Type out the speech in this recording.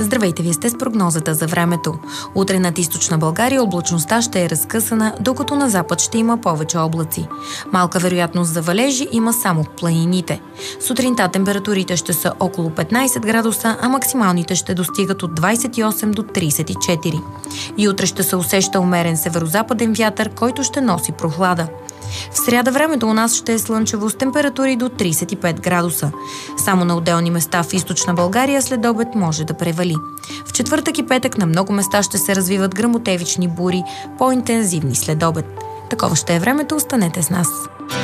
Здравейте, вие сте с прогнозата за времето. Утре над източна България облачността ще е разкъсана, докато на запад ще има повече облаци. Малка вероятност за валежи има само в планините. Сутринта температурите ще са около 15 градуса, а максималните ще достигат от 28 до 34. И утре ще се усеща умерен северозападен вятър, който ще носи прохлада. В сряда времето у нас ще е слънчево с температури до 35 градуса. Само на отделни места в източна България след обед може да превали. В четвъртък и петък на много места ще се развиват гръмотевични бури, по-интензивни след обед. Такова ще е времето, останете с нас.